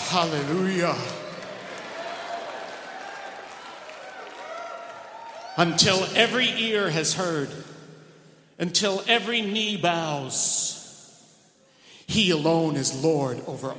Hallelujah. Until every ear has heard, until every knee bows, he alone is Lord over